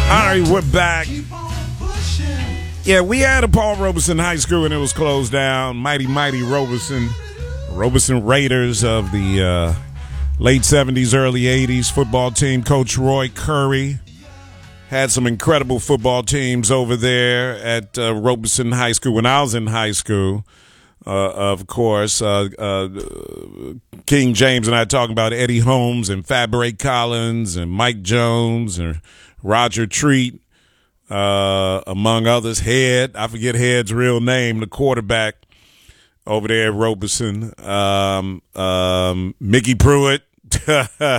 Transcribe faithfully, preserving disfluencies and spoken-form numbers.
All right, we're back. Yeah, we had a Paul Robeson High School and it was closed down. Mighty, mighty Robeson. Robeson Raiders of the uh, late seventies, early eighties football team. Coach Roy Curry had some incredible football teams over there at uh, Robeson High School when I was in high school. Uh, of course, uh, uh, King James and I talking about Eddie Holmes and Fabre Collins and Mike Jones and Roger Treat, uh, among others. Head, I forget Head's real name, the quarterback over there at Robeson. Um, um, Mickey Pruitt.